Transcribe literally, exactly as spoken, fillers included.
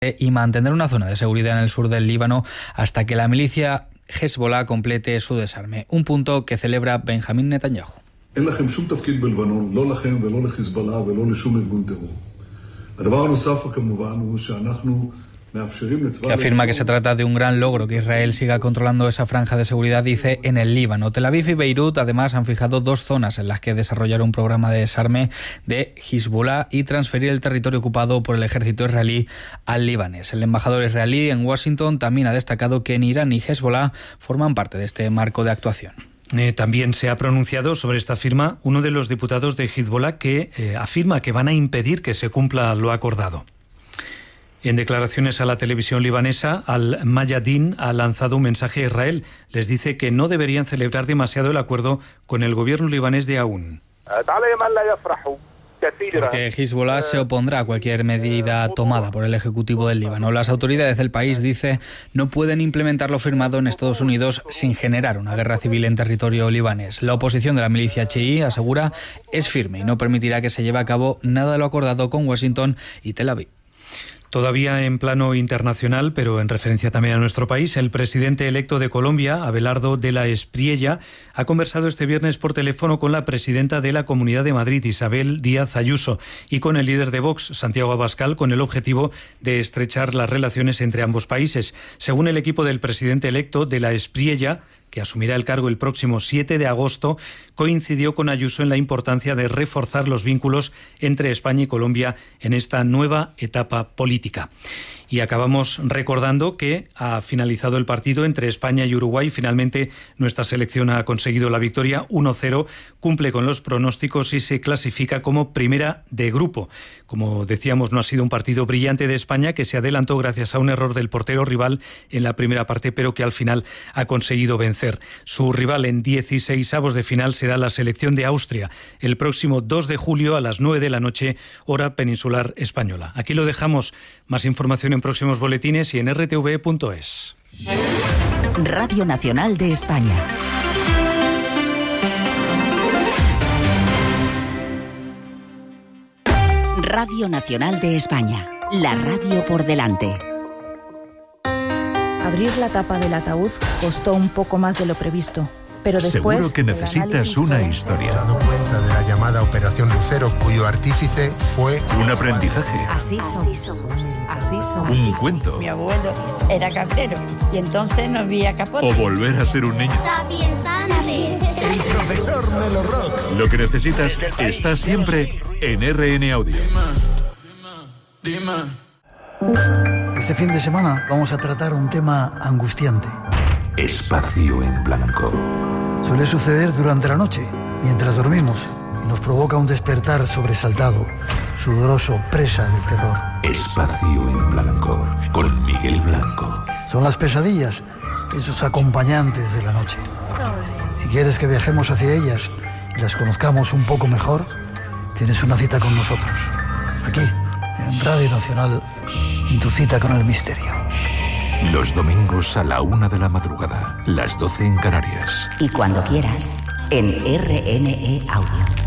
y mantener una zona de seguridad en el sur del Líbano hasta que la milicia Hezbollah complete su desarme, un punto que celebra Benjamín Netanyahu. Que afirma que se trata de un gran logro que Israel siga controlando esa franja de seguridad, dice, en el Líbano. Tel Aviv y Beirut además han fijado dos zonas en las que desarrollar un programa de desarme de Hezbollah y transferir el territorio ocupado por el ejército israelí al libanés. El embajador israelí en Washington también ha destacado que en Irán y Hezbollah forman parte de este marco de actuación. Eh, también se ha pronunciado sobre esta firma uno de los diputados de Hezbollah que eh, afirma que van a impedir que se cumpla lo acordado. En declaraciones a la televisión libanesa, Al-Mayadin ha lanzado un mensaje a Israel. Les dice que no deberían celebrar demasiado el acuerdo con el gobierno libanés de Aún. Porque Hezbollah se opondrá a cualquier medida tomada por el Ejecutivo del Líbano. Las autoridades del país, dice, no pueden implementar lo firmado en Estados Unidos sin generar una guerra civil en territorio libanés. La oposición de la milicia chií, asegura, es firme y no permitirá que se lleve a cabo nada de lo acordado con Washington y Tel Aviv. Todavía en plano internacional, pero en referencia también a nuestro país, el presidente electo de Colombia, Abelardo de la Espriella, ha conversado este viernes por teléfono con la presidenta de la Comunidad de Madrid, Isabel Díaz Ayuso, y con el líder de Vox, Santiago Abascal, con el objetivo de estrechar las relaciones entre ambos países. Según el equipo del presidente electo, de la Espriella, que asumirá el cargo el próximo siete de agosto, coincidió con Ayuso en la importancia de reforzar los vínculos entre España y Colombia en esta nueva etapa política. Y acabamos recordando que ha finalizado el partido entre España y Uruguay. Finalmente, nuestra selección ha conseguido la victoria uno cero, cumple con los pronósticos y se clasifica como primera de grupo. Como decíamos, no ha sido un partido brillante de España, que se adelantó gracias a un error del portero rival en la primera parte, pero que al final ha conseguido vencer. Su rival en dieciseisavos de final será la selección de Austria, el próximo dos de julio a las nueve de la noche, hora peninsular española. Aquí lo dejamos. Más información en próximos boletines y en r t v punto es. Radio Nacional de España. Radio Nacional de España. La radio por delante. Abrir la tapa del ataúd costó un poco más de lo previsto. Pero después, seguro que necesitas una historia. He dado cuenta de la llamada Operación Lucero, cuyo artífice fue un aprendizaje. Así somos. Así somos. Un cuento. Mi abuelo era cabrero y entonces no había capote. O volver a ser un niño. el profesor Melo Rock. Lo que necesitas está siempre en R N Audio. Este fin de semana vamos a tratar un tema angustiante. Espacio en blanco. Suele suceder durante la noche, mientras dormimos, y nos provoca un despertar sobresaltado, sudoroso, presa del terror. Espacio en blanco, con Miguel Blanco. Son las pesadillas, esos acompañantes de la noche. Si quieres que viajemos hacia ellas y las conozcamos un poco mejor, tienes una cita con nosotros. Aquí, en Radio Nacional, en tu cita con el misterio. Los domingos a la una de la madrugada, las doce en Canarias. Y cuando quieras, en R N E Audio.